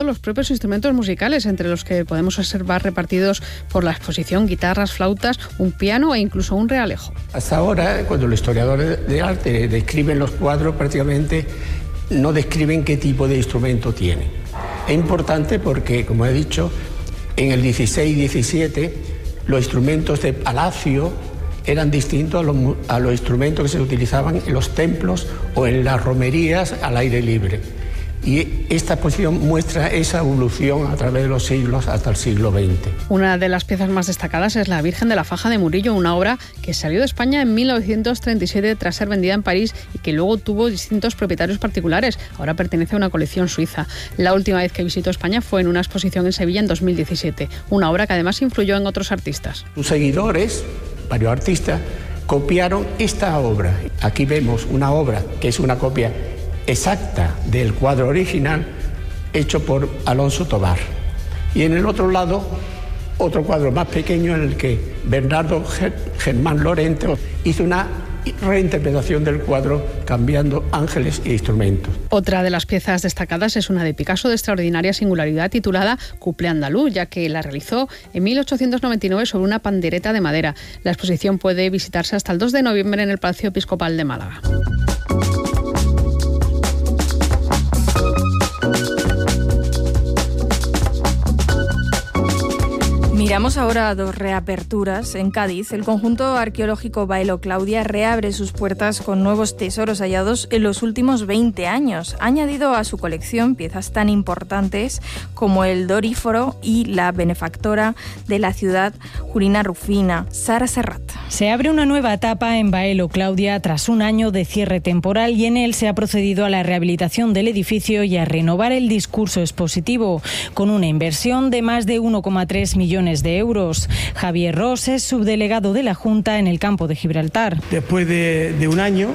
los propios instrumentos musicales, entre los que podemos observar repartidos por la exposición guitarras, flautas, un piano e incluso un realejo. Hasta ahora, cuando los historiadores de arte describen los cuadros, prácticamente no describen qué tipo de instrumento tienen. Es importante porque, como he dicho, en el 16 y 17 los instrumentos de palacio eran distintos a los instrumentos que se utilizaban en los templos o en las romerías al aire libre. Y esta exposición muestra esa evolución a través de los siglos hasta el siglo XX. Una de las piezas más destacadas es la Virgen de la Faja de Murillo, una obra que salió de España en 1937 tras ser vendida en París y que luego tuvo distintos propietarios particulares. Ahora pertenece a una colección suiza. La última vez que visitó España fue en una exposición en Sevilla en 2017, una obra que además influyó en otros artistas. Sus seguidores, varios artistas, copiaron esta obra. Aquí vemos una obra que es una copia exacta del cuadro original hecho por Alonso Tobar. Y en el otro lado, otro cuadro más pequeño en el que Bernardo Germán Lorente hizo una reinterpretación del cuadro cambiando ángeles e instrumentos. Otra de las piezas destacadas es una de Picasso de extraordinaria singularidad titulada Cuplé Andaluz, ya que la realizó en 1899 sobre una pandereta de madera. La exposición puede visitarse hasta el 2 de noviembre en el Palacio Episcopal de Málaga. Miramos ahora a dos reaperturas. En Cádiz, el conjunto arqueológico Baelo Claudia reabre sus puertas con nuevos tesoros hallados en los últimos 20 años. Ha añadido a su colección piezas tan importantes como el Doríforo y la benefactora de la ciudad, Juliana Rufina, Sara Serrat. Se abre una nueva etapa en Baelo Claudia tras un año de cierre temporal y en él se ha procedido a la rehabilitación del edificio y a renovar el discurso expositivo, con una inversión de más de 1,3 millones de euros. Javier Ros es subdelegado de la Junta en el campo de Gibraltar. Después de un año,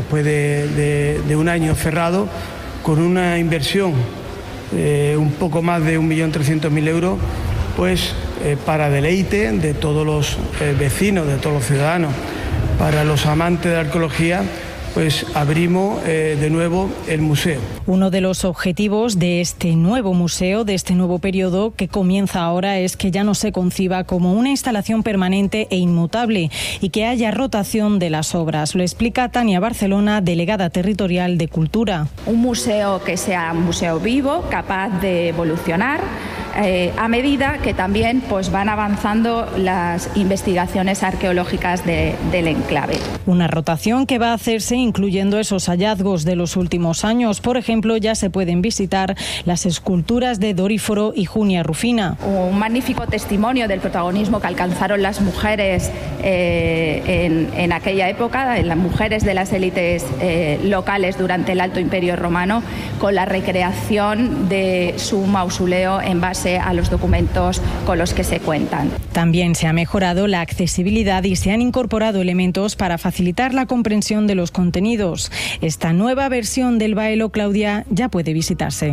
cerrado, con una inversión un poco más de 1.300.000 euros, pues para deleite de todos los vecinos, de todos los ciudadanos, para los amantes de la arqueología, pues abrimos de nuevo el museo. Uno de los objetivos de este nuevo museo, de este nuevo periodo que comienza ahora, es que ya no se conciba como una instalación permanente e inmutable y que haya rotación de las obras. Lo explica Tania Barcelona, delegada territorial de Cultura. Un museo que sea un museo vivo, capaz de evolucionar, a medida que también pues van avanzando las investigaciones arqueológicas del enclave. Una rotación que va a hacerse incluyendo esos hallazgos de los últimos años. Por ejemplo, ya se pueden visitar las esculturas de Doríforo y Julia Rufina. Un magnífico testimonio del protagonismo que alcanzaron las mujeres en aquella época, en las mujeres de las élites locales durante el Alto Imperio Romano, con la recreación de su mausoleo en base a los documentos con los que se cuentan. También se ha mejorado la accesibilidad y se han incorporado elementos para facilitar la comprensión de los contenidos. Esta nueva versión del Baelo Claudia ya puede visitarse.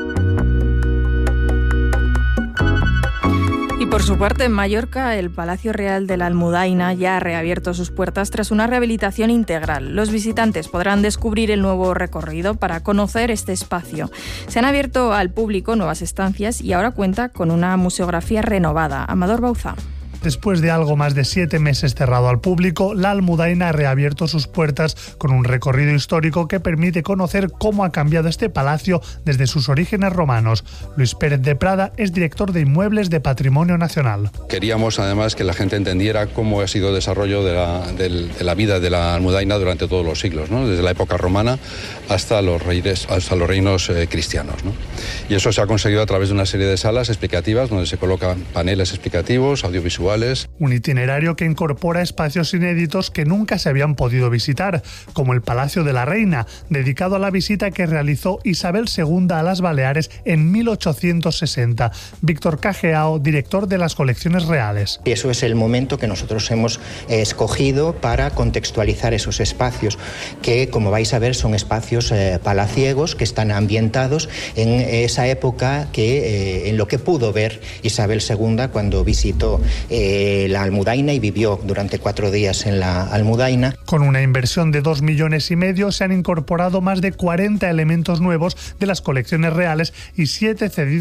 Y por su parte, en Mallorca, el Palacio Real de la Almudaina ya ha reabierto sus puertas tras una rehabilitación integral. Los visitantes podrán descubrir el nuevo recorrido para conocer este espacio. Se han abierto al público nuevas estancias y ahora cuenta con una museografía renovada. Amador Bauzá. Después de algo más de 7 meses cerrado al público, la Almudaina ha reabierto sus puertas con un recorrido histórico que permite conocer cómo ha cambiado este palacio desde sus orígenes romanos. Luis Pérez de Prada es director de Inmuebles de Patrimonio Nacional. Queríamos además que la gente entendiera cómo ha sido el desarrollo de la vida de la Almudaina durante todos los siglos, ¿no? Desde la época romana hasta los reinos cristianos, ¿no? Y eso se ha conseguido a través de una serie de salas explicativas donde se colocan paneles explicativos, audiovisuales. Un itinerario que incorpora espacios inéditos que nunca se habían podido visitar, como el Palacio de la Reina, dedicado a la visita que realizó Isabel II a las Baleares en 1860. Víctor Cajeao, director de las colecciones reales. Eso es el momento que nosotros hemos escogido para contextualizar esos espacios, que como vais a ver son espacios palaciegos que están ambientados en esa época en lo que pudo ver Isabel II cuando visitó la Almudaina y vivió durante 4 días en la Almudaina. Con una inversión de 2,5 millones se han incorporado más de 40 elementos nuevos de las colecciones reales y 7 cedidos